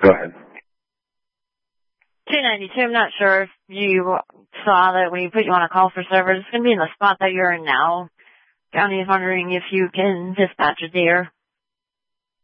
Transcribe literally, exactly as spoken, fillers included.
Go ahead. two ninety-two, I'm not sure if you saw that when you put you on a call for service. It's going to be in the spot that you're in now. County is wondering if you can dispatch a deer.